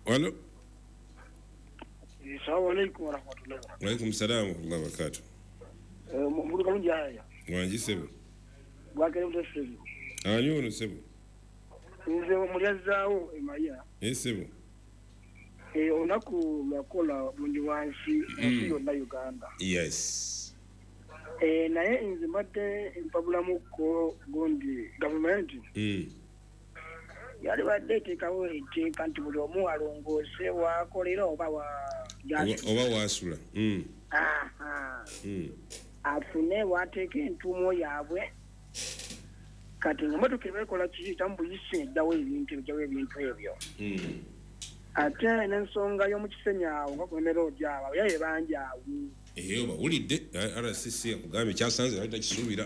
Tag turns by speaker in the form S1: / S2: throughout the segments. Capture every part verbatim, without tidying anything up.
S1: Hello.
S2: Assalamu alaikum warahmatullahi wabarakatuh.
S1: Wa alaikum salam warahmatullahi wabarakatuh.
S2: Eh mulu kalungi haya.
S1: Wanji sebo.
S2: Bwakere mutesezi.
S1: Anyo no sebo.
S2: Nze mulyazawo emaya.
S1: Yes sebo.
S2: Eh onaku lwakola bundi wansi nsi yonna Uganda.
S1: Yes.
S2: Eh naye nze mbadde empabula muko gundi government.
S1: Mm.
S2: Yali badde tekawo etteeka nti buli omu alongoose wakolera oba wa
S1: oba wasula. Mm.
S2: Aha.
S1: Mm.
S2: Afune wateeka entuumo yaabwe kati ngamotoka ebekola kiki tambuyise eddawo ebintu ebijjawo ebintu ebyo.
S1: Mm.
S2: Ate n'ensonga y'omukisenya awo nga kwemera ojaba yaye banjaawo.
S1: Eyo bawulidde R C C akugambye kyasanze alita kisuubira.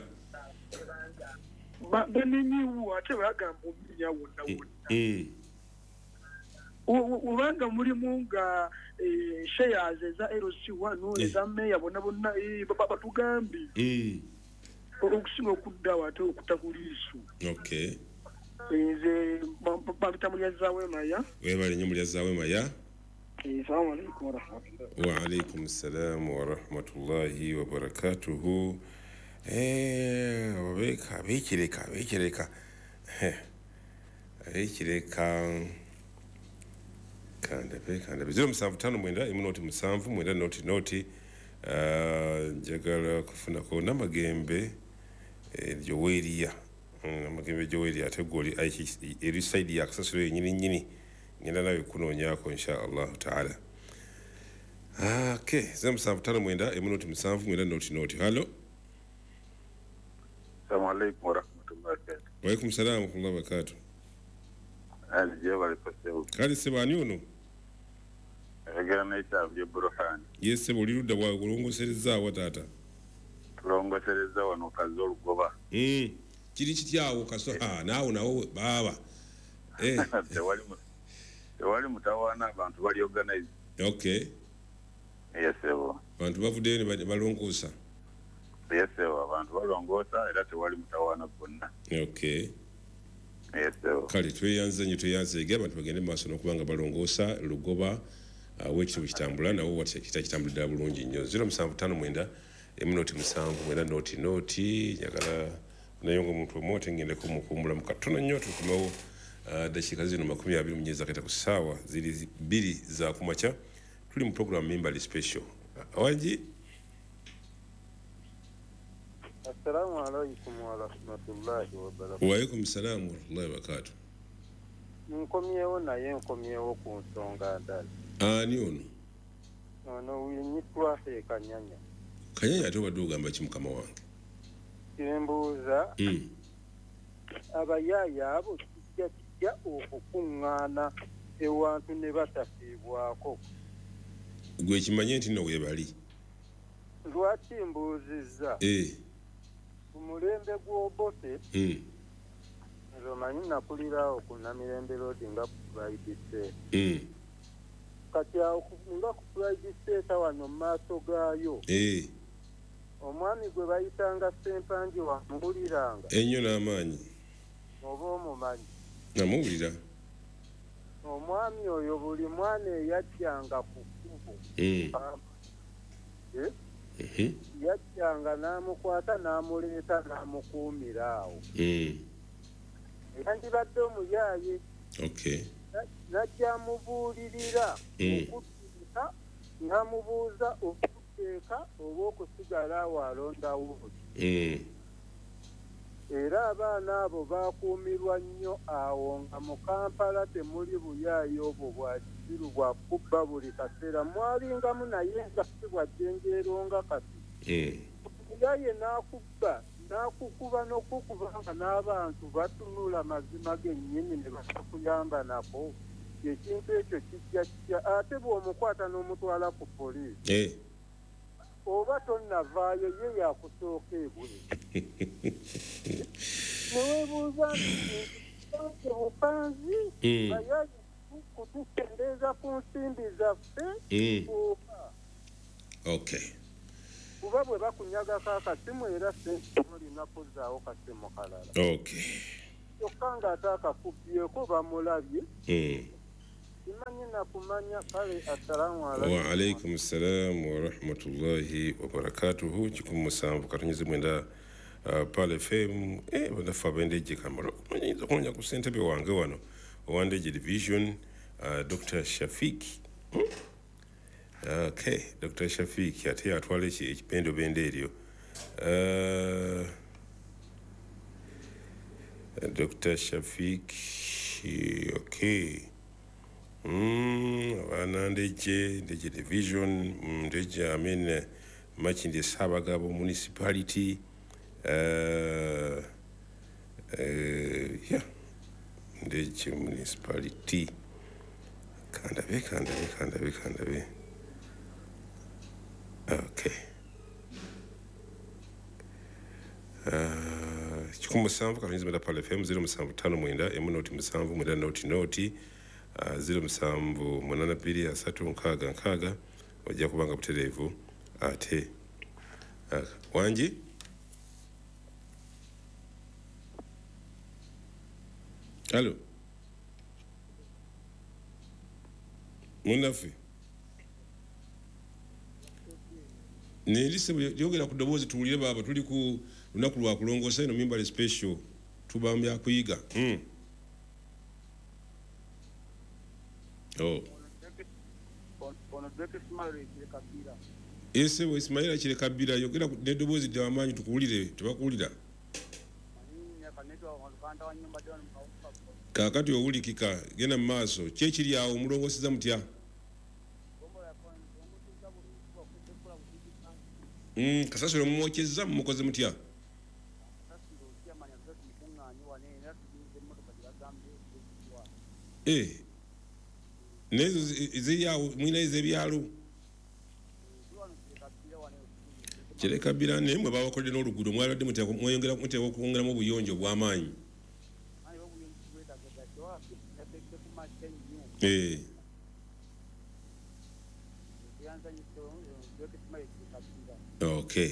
S2: Ba benenyiwu ate bagamba omunya wonna wonna. Ubanga mulimu nga shares eza L C one eza meya bonna bonna batugambi. Okusinga okuddawo ate okutakuliisu.
S1: Okay.
S2: Nze babita mulyazawo emaya.
S1: Webale nnyo mulyazawo emaya.
S2: Assalamu alaikum warahmatullahi.
S1: Wa alaikum salam warahmatullahi wabarakatuhu. Eh, wabeka bekireka bekireka. Bekireka kanda pe kanda zero musanvu tano mwenda imunoti musanvu mwenda noti noti uh, njagala kufuna ko namagembe eh, Joweria namagembe Joweria ategoli eri side ya kasasiro yenyini nyini ngenda nawe kunonyako insha Allah taala. Ah, okay, zero musanvu tano mwenda imunoti musanvu mwenda noti noti. Hello.
S3: Assalamu alaikum warahmatullahi wabarakatuh.
S1: Wa alaikum salam warahmatullahi wabarakatuh.
S3: Ali jeba lipasewu.
S1: Kali sebani ono?
S3: Egera naita bye Burhan.
S1: Yes sebo liruda wa kulongosereza watata.
S3: Kulongosereza wano kazolu goba.
S1: Mm. Kiri kityawo kaso ah nawo nawo baba. Eh.
S3: Tewali mu. Tewali mutawana abantu bali organize.
S1: Okay.
S3: Yes sebo.
S1: Abantu bavudde ne balongosa.
S3: Yes sebo abantu balongosa era tewali mutawana bonna.
S1: Okay.
S3: Yes sebo.
S1: Kali tweyanze nyo tweyanze ge abantu bagende maso nokubanga balongosa lugoba uh, wekitu kitambula nawo wati kitakitambulira bulungi nnyo. zero musanvu tano mwenda eminoti musanvu mwenda noti noti nyagala nayongo muntu omote ngende ko mukumbula mukatono nnyo tukumawo uh, dakika zino makumi abiri munyeza kata ku sawa ziri biri za kumacha tuli mu program Mimbali special. Awaji
S4: Assalamu alaikum wa rahmatullahi wa barakatuh.
S1: Wa alaikum salam wa rahmatullahi wa barakatuh.
S4: Nkomyewo naye nkomyewo ku nsonga ndala.
S1: Ani ono?
S4: Ono winyitwa he Kanyanya.
S1: Kanyanya ate wadde ogamba ki mukama wange?
S4: Kimbuuza.
S1: Mm.
S4: Abayaaya abo kijja kijja okukuŋŋaana ewantu ne batafiibwako.
S1: Gwe kimanye nti nno weebali.
S4: Lwaki mbuuzizza?
S1: Eh.
S4: Ku mulembe gw'Obote.
S1: Mm.
S4: Nze omanyi nakulirawo ku Namirembe Road nga ku Pride State.
S1: Mm.
S4: Kati awo nga ku Pride State wano mu maaso gaayo.
S1: Eh.
S4: Omwami gwe bayitanga Ssempanji wamuwuliranga.
S1: Ennyo n'amaanyi.
S4: Oba omumanyi.
S1: Namuwulira.
S4: Omwami oyo buli mwana eyajjanga ku kkubo.
S1: Mm.
S4: Eh?
S1: Mhm.
S4: Yajjanga n'amukwata n'amuleeta n'amukuumira awo.
S1: Mm.
S4: Yandibadde omuyaaye.
S1: Okay.
S4: Najja amubuulirira okutuuka n'amubuuza okuteeka oba okusigala awo alondawo.
S1: Mm.
S4: Era abaana abo baakuumirwa nnyo awo nga mu Kampala temuli buyaaye obwo bwa kiziru bwa kubba buli kaseera mwalingamu naye nga si bwa jjenjeero nga kati.
S1: Mm.
S4: Buyaaye n'akubba n'akukuba n'okukuba nga n'abantu batunula mazima gennyini ne batakuyamba nako. Ekintu ekyo kijja kijja ate bw'omukwata n'omutwala ku poliisi.
S1: Eh.
S4: Oba tonnavaayo ye yakusooka ebule. Neweebuuza nti bupanzi bayaayi kutukendeeza ku nsimbi zaffe oba.
S1: Okay.
S4: Kuba bwe bakunyagako akasimu era sente mulina kuzzaawo kasimu kalala.
S1: Okay.
S4: Kyokka ng'ate akakubyeko bamulabye.
S1: Mm.
S4: Simanyi sina kumanya kale assalamu alaykum.
S1: Wa alaykum assalam wa rahmatullahi wa barakatuhu. Chikumu musanvu katonyize mwenda uh, pale F M eh bana fabende je kamaro. Manyizo kunya ku sentebe wange wano. Wande je division uh, Doctor Shafik. Hmm? Okay, Doctor Shafik ate atwale ki ekipendo bende eryo. Uh, Doctor Shafik okay. Mm, wana ndeje ndeje division ndeje I mean much in the Sabagabo municipality uh, uh, yeah ndeje municipality kanda be kanda be kanda be kanda be okay uh, chikumu musanvu katonyize mwenda pale F M zero musanvu tano mwenda emunoti musanvu mwenda noti noti Uh, zero musanvu munana bbiri asatu nkaaga nkaaga ojja kubanga butereevu ate uh, wangi alo munaffe nelise lyogera ku ddoboozi tuwulire baaba tuli ku lunaku lwa kulongoosa eno mimbale special tubambya kuyiga mm. Oh. Ese we Ismaila kire kabira yogera nedobozi de amanyi tukuulire tubakuulira. Kakati owulikika gena maaso kye kiri awo omulongosiza mutya. Mm kasasiro mumwokyeza mukoze mutya. Eh nezo ziyawo mwina ezebyalo kire kabira nemwe babakolera n'oluguudo mwalwadde muteko mweyongera muteko kwongeramu obuyonjo bw'amaanyi eh okay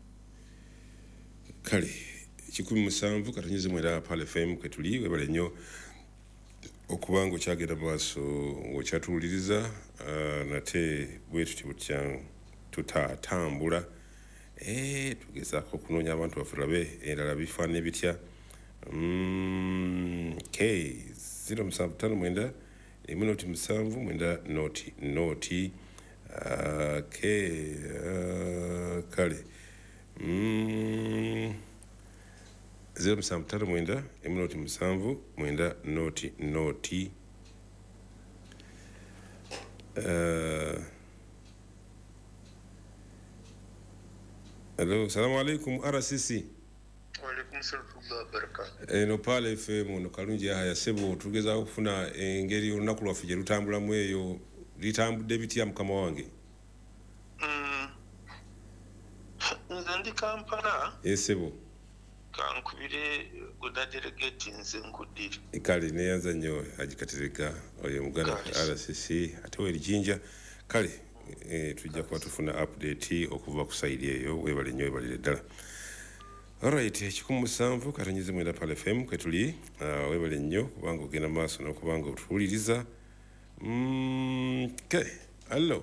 S1: kale kikumi musanvu katonyize mwera pale F M kwetuli webale nnyo okubanga okyagenda maaso ng'okyatuwuliriza uh, nate bwe tuti butya tutatambula eh tugezaako okunoonya abantu baffe tulabe endala bifaanana bitya mm, okay zero musanvu ttaano mwenda emu noti musanvu mwenda noti noti uh, okay uh, kale mm, zero musanvu ttaano mwenda emu noti musanvu mwenda noti noti uh, hello salamu alaikum R C C
S5: wa alaikum salam wa barakatuh
S1: eno pale F M no kalungi haya sebo tugeza okufuna engeri olunaku lwaffe gye lutambulamu eyo litambudde bitya mukama wange
S5: mm. nze ndi Kampala
S1: esebo
S5: kankubire guda delegate nze nkudire
S1: kale neyanza nnyo agikatereka oyo muganda R C C ate weri jinja kale eh, tujja kuba tufuna update okuva ku side eyo webale nnyo webalire ddala alright ekikumu musanvu katonyize mwenda pale F M kwetuli uh, webale nnyo kubanga ogenda maaso n'okubanga otuwuliriza mm, okay allo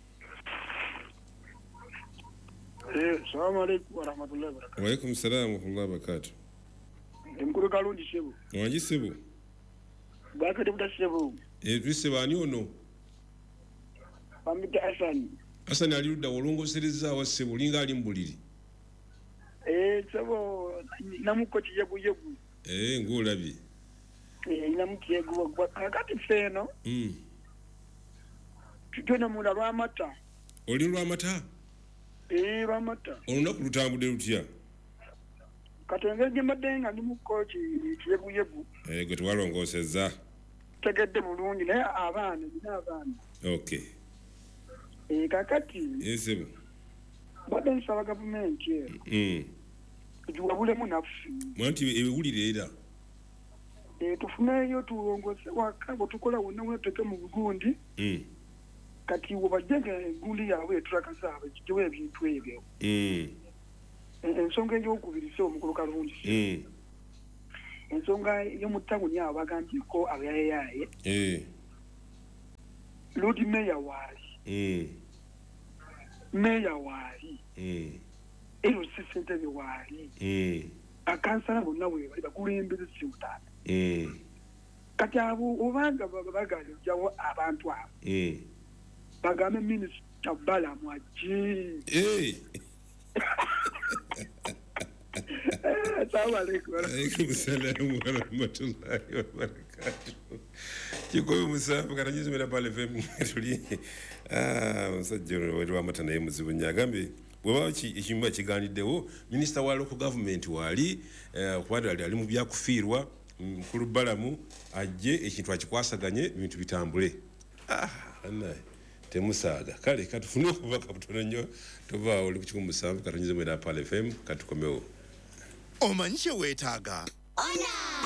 S2: Eh, salamu alaikum wa rahmatullahi wa barakatuh.
S1: Wa alaikum salam wa rahmatullahi wa barakatuh.
S2: Mkuru kalungi sebo.
S1: Wanji sebo.
S2: Baka debuta sebo.
S1: Eh twise bani ono.
S2: Pamita Hassan.
S1: Hassan ali ludda olongosereza wa sebo linga ali mbuliri.
S2: Eh sebo namuko kiyebu yebu.
S1: Eh ngolabye.
S2: Eh namuko yebu kwa kakati feno.
S1: Mm.
S2: Tutona mula lwa mata.
S1: Oli lwa mata?
S2: Eh bamata
S1: olunaku lutambudde lutya
S2: katongeje madenga ndi mukochi kiyebu yebu
S1: eh gwe twalongosezza
S2: tegedde bulungi naye abaana nina abaana
S1: okay
S2: eh kakati
S1: yesebo
S2: badde nsaba gavumenti
S1: mm
S2: tuwabulemu naffe
S1: mwanti ewulire era
S2: eh tufuneyo tulongose wakabo tukola wonna weteke mu bugundi
S1: mm
S2: kati wabajenge gundi yawe turakasaba kiwe ebintu ebyo
S1: mm
S2: ensonga ey'okubiri so omukulu kalungi
S1: mm
S2: ensonga y'omutawuni abo bagambye ko abayayaye
S1: eh
S2: Lord Mayor waali
S1: mm
S2: Mayor waali
S1: mm
S2: L C Ssentebe waali
S1: mm
S2: bakansala bonna bwe bali bakulembeze simutana
S1: mm
S2: kati abo obanga bagale jawo abantu abo
S1: mm
S2: bagambe Minisita Balamu aje
S1: eh
S2: Assalamu alaikum.
S1: Alaikum salam wa rahmatullahi wa barakatuh. Kikoyo musafu karanyizo mera pale fem tuli ah musajjero wali wa matana ye muzibu nyagambe bwaba ki ekimba kiganiddewo Minister wa local government wali kwanda ali mu byakufiirwa mukulu Balamu ajje ekintu akikwasaganye ibintu bitambule ah anna temusaaga kale katufune kuva kabutono nnyo tova oli ku kikumu karanyizo mera pale fem katukomewo
S6: Omanyishe wetaaga.
S7: Ona!